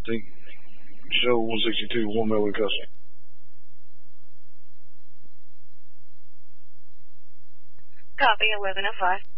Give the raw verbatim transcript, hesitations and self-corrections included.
Think show one sixty-two, one male in custody. Copy, eleven oh five.